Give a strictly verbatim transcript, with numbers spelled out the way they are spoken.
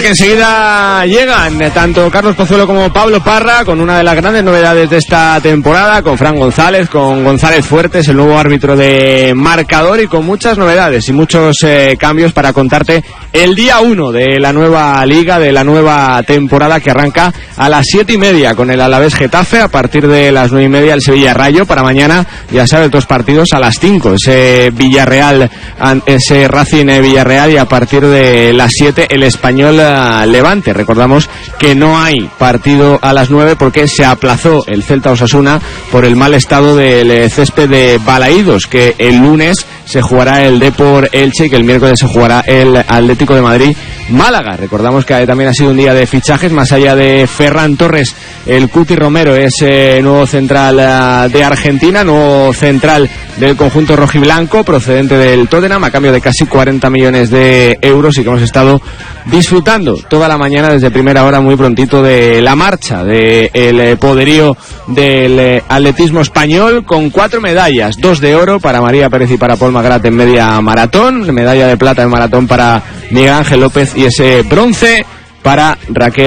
Porque enseguida llegan tanto Carlos Pozuelo como Pablo Parra con una de las grandes novedades de esta temporada, con Fran González, con González Fuertes, el nuevo árbitro de marcador, y con muchas novedades y muchos eh, cambios para contarte el día uno de la nueva liga, de la nueva temporada, que arranca a las siete y media con el Alavés Getafe, a partir de las nueve y media el Sevilla Rayo. Para mañana, ya sabes, dos partidos a las cinco, ese Villarreal, ese Racing Villarreal, y a partir de las siete el Español Levante. Recordamos que no hay partido a las nueve porque se aplazó el Celta Osasuna por el mal estado del césped de Balaídos, que el lunes se jugará el Depor Elche y que el miércoles se jugará el Atlético de Madrid Málaga. Recordamos que también ha sido un día de fichajes, más allá de Ferran Torres. El Cuti Romero es eh, nuevo central uh, de Argentina, nuevo central del conjunto rojiblanco, procedente del Tottenham, a cambio de casi cuarenta millones de euros, y que hemos estado disfrutando toda la mañana desde primera hora, muy prontito, de la marcha del de poderío del eh, atletismo español, con cuatro medallas, dos de oro para María Pérez y para Paul Magrat en media maratón, medalla de plata en maratón para Miguel Ángel López, y ese bronce para Raquel